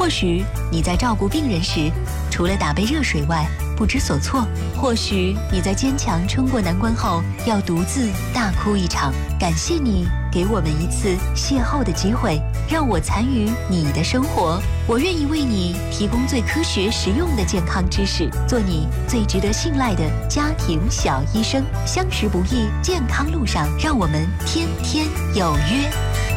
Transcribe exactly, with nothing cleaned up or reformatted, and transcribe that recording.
或许你在照顾病人时，除了打杯热水外不知所措；或许你在坚强撑过难关后，要独自大哭一场。感谢你给我们一次邂逅的机会，让我参与你的生活。我愿意为你提供最科学实用的健康知识，做你最值得信赖的家庭小医生。相识不易，健康路上，让我们天天有约。